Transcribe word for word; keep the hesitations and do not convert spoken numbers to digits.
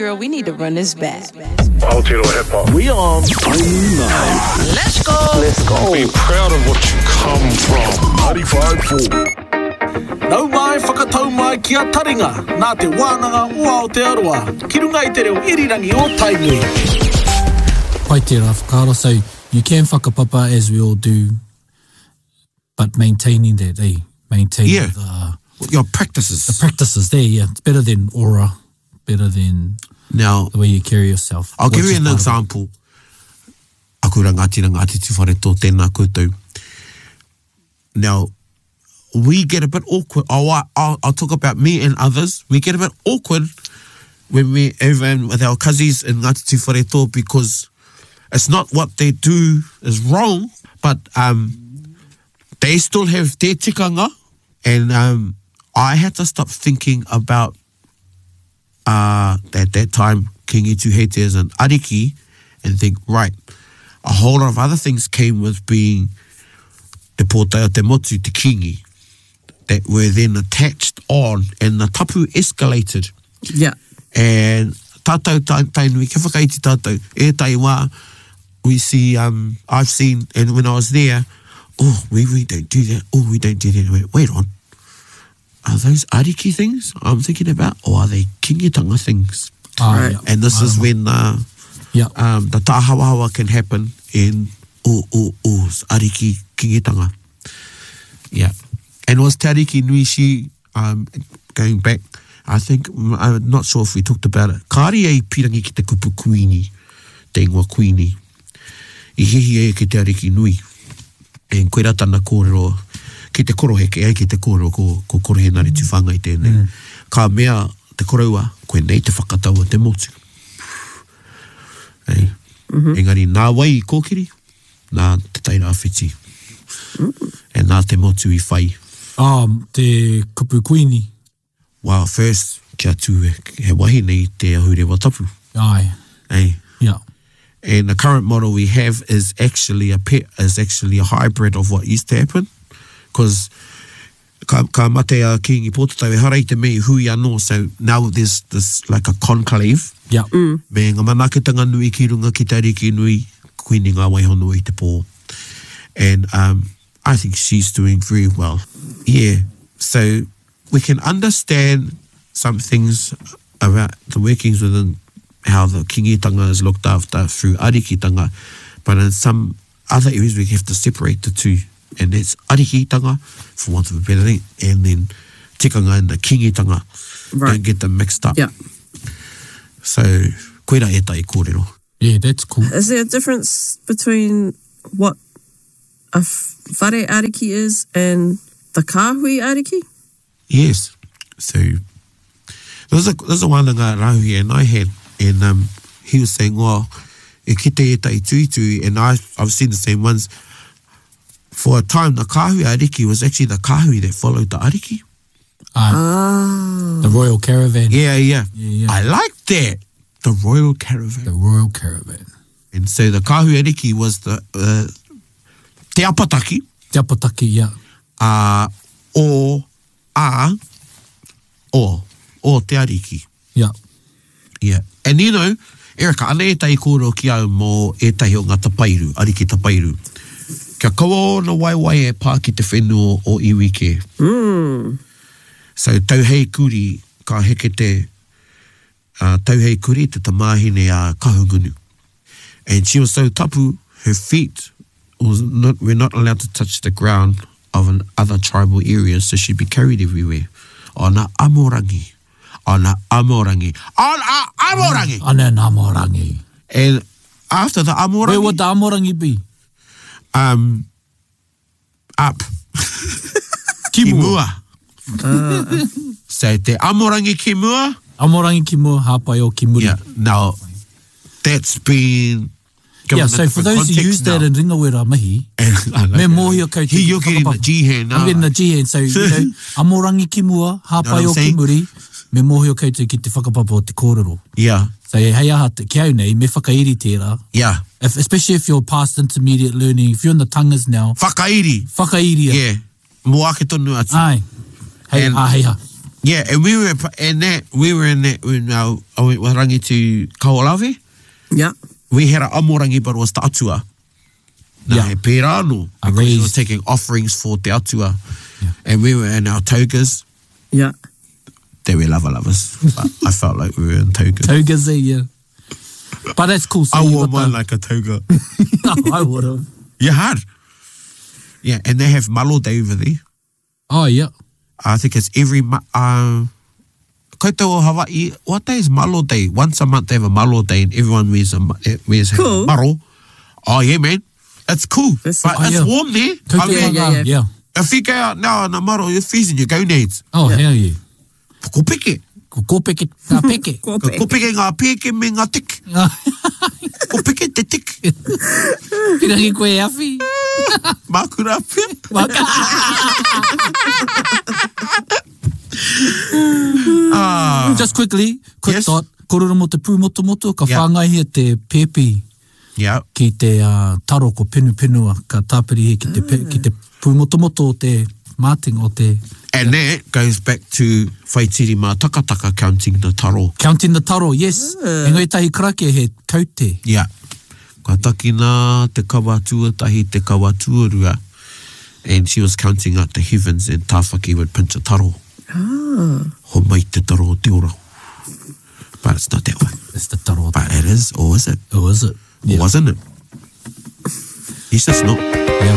girl, we need to run this back. Aotearoa Hip Hop. We on Live. Let's go. Let's go. Be proud of what you come from. ninety-five point four. Nau mai whakatau mai ki a taringa, nā te wānanga o Aotearoa, ki runga i te reo irirangi o Tainui. Pai tērā whakaaro, so you can whakapapa as we all do, but maintaining that, eh? Maintaining Yeah. the, Your practices. the practices there, yeah. It's better than aura, better than Now, the way you carry yourself. I'll give which you is an part of it. example. Aku rangati rangati tu whare tō tēnā koutou. Now, we get a bit awkward. Oh, I, I'll, I'll talk about me and others. We get a bit awkward when we, even with our cousins in Ngāti Tū Whare Tō, because it's not what they do is wrong, but um, they still have their tikanga. And um, I had to stop thinking about uh, at that time, Kingi Tuhetes and Ariki, and think, right, a whole lot of other things came with being te pōtai o te motu, te kingi, that were then attached on, and the tapu escalated. Yeah. And tātou tainui, kia whakaiti tātou, e tai wā, we see, um, I've seen, and when I was there, oh, we, we don't do that, oh, we don't do that. Wait, wait on. Are those ariki things I'm thinking about, or are they kingitanga things? Ah, Right. yeah. And this is when uh, Yeah. um, the tāhawahawa can happen in o, o, o, ariki kingitanga. Yeah. And was Te Ariki Nui, she, um, going back, I think, I'm not sure if we talked about it. Kāri ei pirangi ki te kupu kuini, te ingoa kuini. I hihi e ki Te Ariki Nui. E koe rata na kōrero, ki te koroheke, e ki te kōrero ko, ko korohe nare tu whanga i tēnei. Mm. Ka mea te koroua, koe nei te whakatau o te motu. Hey. Mm-hmm. Engari, nā wai i kōkiri, nā te taira awhiti. Mm. E nā te motu i whai. Um, te kupu kuini. Well, first, kia tū he, he wahi nei te ahurewa tapu. Ai. Hey. Yeah. And the current model we have is actually a pet, is actually a hybrid of what used to happen. Because ka, ka mate a kingi pōtatau e harai te mei hui anō, so now there's this like a conclave. Yeah. Mm. Me ngā manakitanga nui ki runga ki Te Ariki Nui, kuini ngā waihono i te pō. And um, I think she's doing very well. Yeah, so we can understand some things about the workings within how the kingitanga is looked after through arikitanga, but in some other areas we have to separate the two, and that's arikitanga, for want of a better name, and then tikanga and the kingitanga. Right. Don't get them mixed up. Yeah. So, koera e tai kōrero. Yeah, that's cool. Is there a difference between what a f- whare ariki is and the kāhui ariki? Yes. So, there's a, there's a wānanga rauhi and I had, and um, he was saying, well, e kite e tai tui tui, and I, I've seen the same ones. For a time, the kāhui ariki was actually the kāhui that followed the ariki. Ah, Ah. the Royal Caravan. Yeah, yeah. Yeah, yeah. I like that. The Royal Caravan. The Royal Caravan. And so the kāhui ariki was the uh, te apataki, Te apataki, yeah. uh, o a, o, o te ariki. Yeah. Yeah. And you know, Erika, ana e tai kōrero ki au mō e tahi o ngā tapairu, ariki tapairu. Kia kaua na waiwai e pā ki te whenua o iwi ke. Mm. So tauhei kuri ka heke te uh, tauhei kuri te tamahine a kahungunu. And she was so tapu, her feet was not, were not allowed to touch the ground of an other tribal areas, so she'd be carried everywhere. Ona amorangi. Ona amorangi. Ona amorangi! Ana nā morangi. And after the amorangi... Where would the amorangi be? Um, up. Kimua. Uh, So te amorangi ki mua. Amorangi ki mua, hāpai o ki muri. Yeah, now, that's been... Yeah, so for those who use that in Ringawera Mahi, me mōhio koutou. He, you're getting the G-hand now. I'm getting the G-hand, so, you know, amorangi ki mua, hāpai o ki muri, me mōhio koutou ki te whakapapa o te kōrero. Yeah. So e hei aha te, ki au nei, me whakairi tērā. Yeah. If, especially if you're past intermediate learning, if you're in the tangas now. Whakairi. Whakairi. Yeah. Mo ake tonu atu. Ai. Hei, And- ah, hei ha. Yeah, and we were in that, we were in that when uh, I went warangi to Kaolawe. Yeah. We had an amorangi, but it was te atua. Nā Yeah. he pērā anō, A because we were raised- taking offerings for te atua. Yeah. And we were in our togas. Yeah. They were lava lovers. But I felt like we were in togas. Togas there, yeah. But that's cool. So I you wore got mine the- like a toga. I would have. You had. Yeah, and they have malo day over there. Oh, yeah. I think it's every ma- uh, koutou o Hawaii, what day is malo day? Once a month they have a malo day and everyone wears a ma- eh, wears a Cool. maro. Oh yeah, man. It's cool. That's- but oh, it's yeah. warm there. I Koutou mean, yeah, wanga, yeah. yeah. if you go out now on a maro, you're freezing your gonads. Oh, Yeah. hell yeah. Ko peke. Ko ko peke, ngā peke. Ko Ko, pe. ko peke ngā peke me ngā tik. Ko peke te tik. Kira ki koe awhi. Mākura pia. Waka. Ah, Just quickly, quick Yes. thought. Kororo mo te pū moto moto, ka Yeah. whāngai te pepi yeah. ki te uh, taro ko pinu pinua, ka tāpiri he ki te, pe, ki te pū moto moto o te māting o te And that goes back to whaitiri mā takataka counting the taro. counting the taro, yes. Ah. E ngai tahi karake he kaute. Yeah. Ka takina te kawa tuatahi te kawa tuarua. And she was counting out the heavens and Tāwhaki would pinch a taro. Ah. Ho mai te taro o te ora. But it's not that way. It's the taro. But it is, or is it? Or is it? Or wasn't it? Yes, it's not.